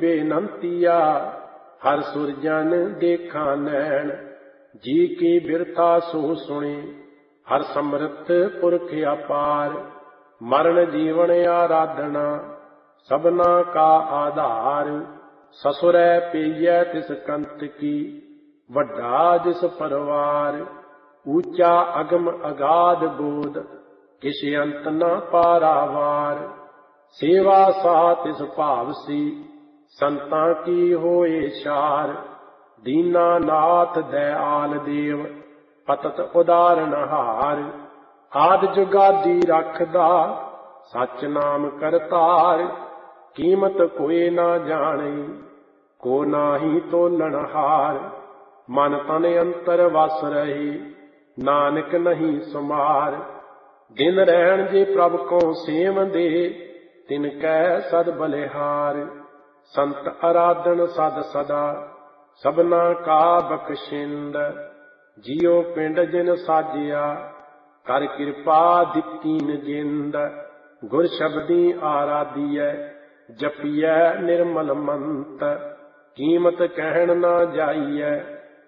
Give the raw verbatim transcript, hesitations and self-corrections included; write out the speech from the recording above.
ਬੇਨੰਤੀਆ, ਹਰ ਸੁਰਜਨ ਦੇਖਾਂ ਨੈਣ। ਜੀ ਕੀ ਬਿਰਥਾ ਸੋ ਸੁਣੀ, ਹਰ ਸਮਰਥ ਪੁਰਖ ਅਪਾਰ। ਮਰਨ ਜੀਵਨ ਆਰਾਧਨਾ, ਸਭਨਾ ਕਾ ਆਧਾਰ। ਸਸੁਰੈ ਪਈਐ ਤਿਸ ਕੰਤ ਕੀ, ਵੱਡਾ ਜਿਸ ਪਰਵਾਰ। ਊਚਾ ਅਗਮ ਅਗਾਧ ਬੋਧ, ਕਿਛ ਅੰਤ ਨ ਪਾਰਾਵਾਰ। ਸੇਵਾ ਸਾ ਤਿਸ ਭਾਵਸੀ, ਸੰਤਾਂ ਕੀ ਹੋਏ ਛਾਰ। ਦੀਨਾ ਨਾਥ ਦਇਆਲ ਦੇਵ, ਪਤਤ ਉਦਾਰਨ ਹਾਰ। ਆਦਿ ਜੁਗਾਦੀ ਰਖਦਾ, ਸਚ ਨਾਮ ਕਰਤਾਰ। ਕੀਮਤ ਕੋਇ ਨਾ ਜਾਣੀ, ਕੋ ਨਾਹੀ ਤੋਲਣ ਹਾਰ। ਮਨ ਤਨ ਅੰਤਰ ਵਸ ਰਹੀ, ਨਾਨਕ ਨਹੀਂ ਸੁਮਾਰ। ਦਿਨ ਰਹਿਣ ਜੇ ਪ੍ਰਭ ਕੋ ਸੇਵੰਦੇ, ਤਿਨ ਕੈ ਸਦ ਬਲਿਹਾਰ। ਸੰਤ ਅਰਾਧਨ ਸਦ ਸਦਾ, ਸਭਨਾ ਕਾ ਬਖਸ਼ਿੰਦ। ਜਿਉ ਪਿੰਡ ਜਿਨ ਸਾਜਿਆ, ਕਰ ਕਿਰਪਾ ਦਿੱਤੀਨ ਜਿੰਦ। ਗੁਰ ਸ਼ਬਦੀ ਆਰਾਧੀਐ, ਜਪੀਐ ਨਿਰਮਲ ਮੰਤ। ਕੀਮਤ ਕਹਿਣ ਨਾ ਜਾਈਐ,